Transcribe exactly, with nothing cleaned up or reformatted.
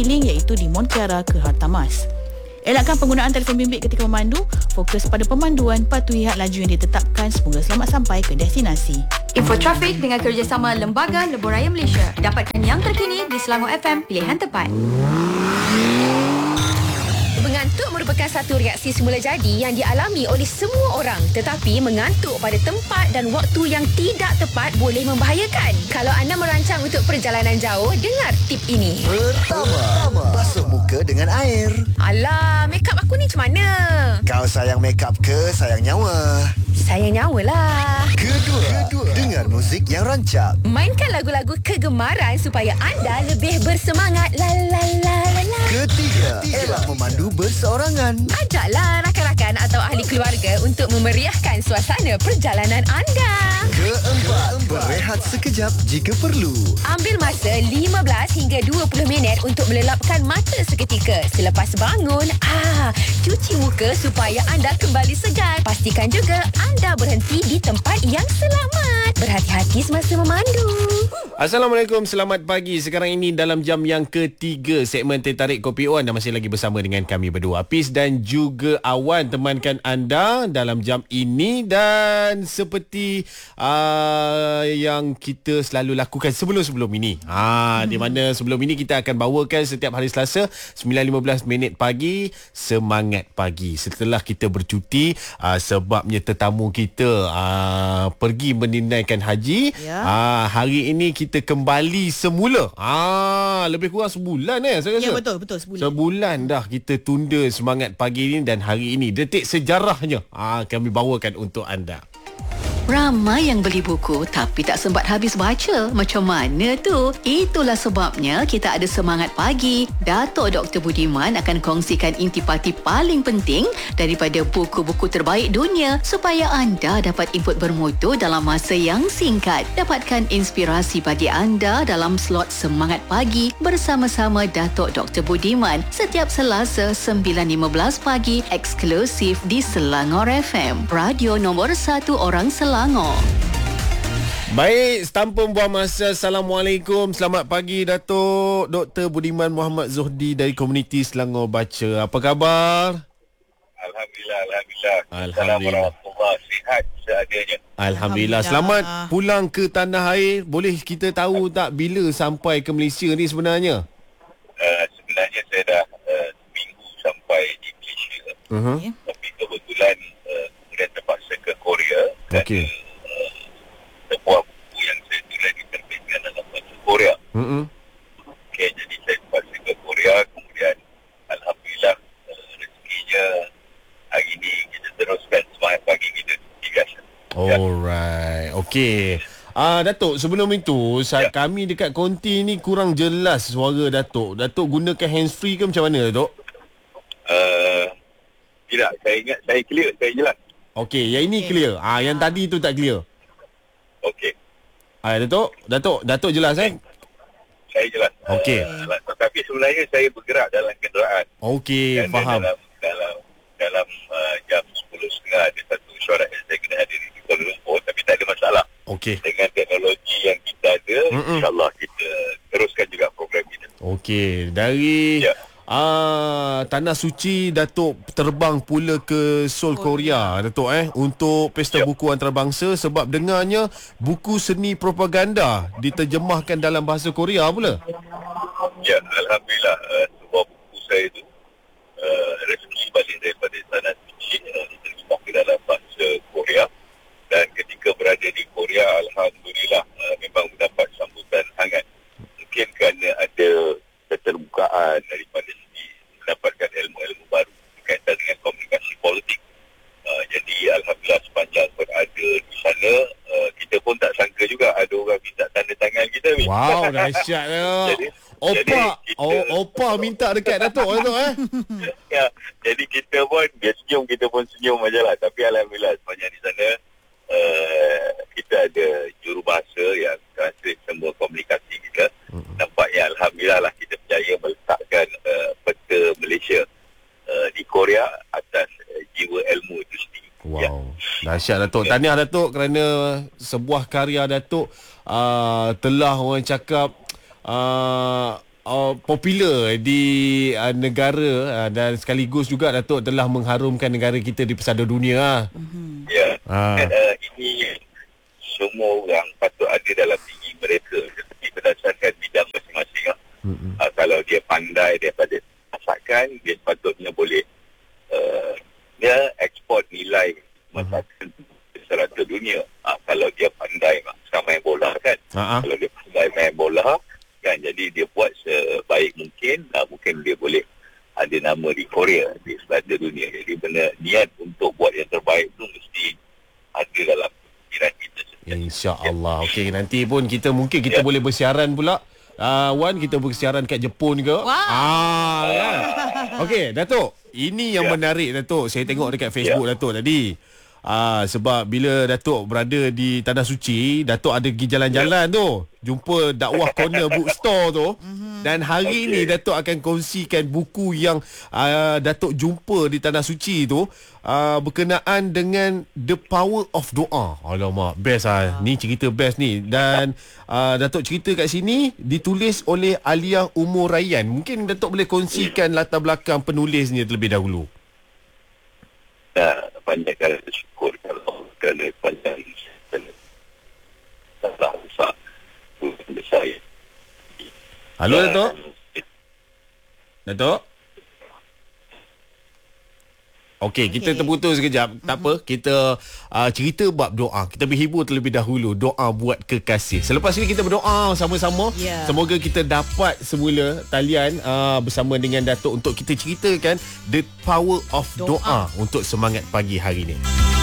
Link iaitu di Mont Kiara ke Hartamas. Elakkan penggunaan telefon bimbit ketika memandu. Fokus pada pemanduan, patuhi had laju yang ditetapkan. Semoga selamat sampai ke destinasi. Info trafik dengan kerjasama Lembaga Lebuhraya Malaysia. Dapatkan yang terkini di Selangor F M, pilihan tepat. Mengantuk merupakan satu reaksi semula jadi yang dialami oleh semua orang. Tetapi mengantuk pada tempat dan waktu yang tidak tepat boleh membahayakan. Kalau anda merancang untuk perjalanan jauh, dengar tip ini. Pertama, basuh muka dengan air. Alah, make up aku ni macam mana? Kau sayang make up ke sayang nyawa? Sayang nyawa lah. Kedua, Kedua, dengar muzik yang rancak. Mainkan lagu-lagu kegemaran supaya anda lebih bersemangat. La la la la la. Ketiga, elak memandu berseorangan. Ajaklah rakan-rakan atau ahli keluarga untuk memeriahkan suasana perjalanan anda. Keempat, berehat sekejap jika perlu. Ambil masa lima belas hingga dua puluh minit untuk melelapkan mata seketika. Selepas bangun, ah, cuci muka supaya anda kembali segar. Pastikan juga anda berhenti di tempat yang selamat. Berhati-hati semasa memandu. Assalamualaikum, selamat pagi. Sekarang ini dalam jam yang ketiga segmen Teh Tarik Kopi O, anda masih lagi bersama dengan kami berdua, Apis dan juga Awan, temankan anda dalam jam ini. Dan seperti uh, yang kita selalu lakukan sebelum-sebelum ini, ha, hmm. di mana sebelum ini kita akan bawakan setiap hari Selasa sembilan lima belas minit pagi Semangat Pagi. Setelah kita bercuti uh, sebabnya tetamu kita uh, pergi menunaikan haji, ya. uh, hari ini kita kita kembali semula. Ah, lebih kurang sebulan eh saya rasa. Ya, betul, betul sebulan. Sebulan dah kita tunda Semangat Pagi ini, dan hari ini detik sejarahnya ah kami bawakan untuk anda. Ramai yang beli buku tapi tak sempat habis baca. Macam mana tu? Itulah sebabnya kita ada Semangat Pagi. Datuk Doktor Budiman akan kongsikan intipati paling penting daripada buku-buku terbaik dunia supaya anda dapat input bermutu dalam masa yang singkat. Dapatkan inspirasi bagi anda dalam slot Semangat Pagi bersama-sama Datuk Doktor Budiman setiap Selasa sembilan lima belas pagi, eksklusif di Selangor F M, radio nombor satu orang Selangor. Baik, tanpa buang masa, Assalamualaikum. Selamat pagi Datuk Doktor Budiman Muhammad Zuhdi dari komuniti Selangor Baca. Apa khabar? Alhamdulillah, Alhamdulillah. Alhamdulillah. Alhamdulillah. Sihat seadanya. Alhamdulillah. Selamat pulang ke tanah air. Boleh kita tahu tak bila sampai ke Malaysia ni sebenarnya? Uh, sebenarnya saya dah uh, seminggu sampai di Malaysia. Uh-huh. Tapi kebetulan uh, kemudian terpaksa ke Korea. Okey. Uh, sebuah buku yang saya tulis diterbitkan dalam bahasa Korea. Uh-huh. Okey, jadi saya terpaksa ke Korea. Kemudian Alhamdulillah uh, rezekinya hari ni kita teruskan Semangat Pagi kita. Alright. Okey. Ah, Datuk, sebelum itu saat ya. kami dekat konti ni kurang jelas suara Datuk. Datuk gunakan handsfree ke macam mana, Datuk? Uh, tidak, saya ingat saya clear, saya jelas. Okey, yang ini clear. Ah, yang tadi tu tak clear. Okey. Ah, Datuk, Datuk, Datuk jelas eh? Saya jelas. Okey. Uh, tetapi sebenarnya saya bergerak dalam kenderaan. Okey, faham. Dalam dalam dalam uh, jam sepuluh tiga puluh ada satu syarat yang saya kena hadiri di Kuala Lumpur, tapi tak ada masalah. Okey. Dengan teknologi yang kita ada, Mm-mm. insya-Allah kita teruskan juga program kita. Okey, dari ya. Ah, Tanah Suci Datuk terbang pula ke Seoul, oh, Korea, Datuk eh untuk Pesta ya. Buku Antarabangsa, sebab dengarnya buku seni propaganda diterjemahkan dalam bahasa Korea pula. Ya, alhamdulillah uh, sebuah buku saya itu uh, resmi balik daripada Tanah Suci uh, diterjemahkan dalam bahasa Korea, dan ketika berada di Korea alhamdulillah uh, memang mendapat sambutan hangat. Mungkin kerana ada keterbukaan daripada segi mendapatkan ilmu-ilmu baru berkaitan dengan komunikasi politik. Uh, jadi alhamdulillah sepanjang berada di sana, uh, kita pun tak sangka juga ada orang minta tanda tangan kita. Wow, dahsyat ya. Jadi, Opa, jadi kita, oh, Opa minta dekat Datuk, Datuk eh. Ya, jadi kita pun dia senyum, kita pun senyum ajalah. Tapi alhamdulillah sepanjang di sana uh, kita ada jurubahasa yang translate semua komunikasi kita. Mm-hmm. Nampaknya alhamdulillah lah kita berjaya meletakkan uh, peta Malaysia uh, di Korea atas uh, jiwa ilmu itu sendiri. Wow, ya. Dahsyat Datuk. Ya. Tahniah Datuk kerana sebuah karya Datuk uh, telah orang cakap uh, uh, popular di uh, negara uh, dan sekaligus juga Datuk telah mengharumkan negara kita di pesada dunia lah. Mhm. Ya. Ah. Dan, uh, ini semua orang patut ada dalam diri mereka tetapi berdasarkan bidang masing-masing lah. Mm-mm. Uh, kalau dia pandai daripada masakan, dia sepatutnya boleh uh, dia ekspor nilai masakan serata dunia. Uh, kalau dia pandai macam main bola kan, Ha-ha. kalau dia pandai main bola kan, jadi dia buat sebaik mungkin, uh, mungkin dia boleh ada nama di Korea, di serata dunia. Jadi benar niat untuk buat yang terbaik tu mesti ada dalam fikiran kita. InsyaAllah. Okey, nanti pun kita mungkin kita Ya. boleh bersiaran pula. Uh, Wan, kita bersiaran kat Jepun ke? Wow. Ah, kan? Okey, Datuk. Ini yang Ya. menarik, Datuk. Saya tengok dekat Facebook, Ya. Datuk, tadi. Ah, sebab bila Datuk berada di Tanah Suci, Datuk ada pergi jalan-jalan Ya. tu. Jumpa dakwah corner bookstore tu. Dan hari Okey. ni Datuk akan kongsikan buku yang uh, Datuk jumpa di Tanah Suci tu, uh, berkenaan dengan The Power of Doa. Alamak, best ah. Ni cerita best ni. Dan uh, Datuk cerita kat sini ditulis oleh Alia Umur Rayyan. Mungkin Datuk boleh kongsikan latar belakang penulisnya terlebih dahulu. Nah, banyak kali bersyukur kalau kerana panjang salah besar Tuhan saya. Halo, Datuk. Datuk? Okey, kita Okey. terputus sekejap. Mm-hmm. Tak apa, kita uh, cerita bab doa. Kita berhibur terlebih dahulu. Doa buat kekasih. Selepas ini kita berdoa sama-sama. Ya. Semoga kita dapat semula talian uh, bersama dengan Datuk untuk kita ceritakan the power of doa, Doa. doa untuk semangat pagi hari ini.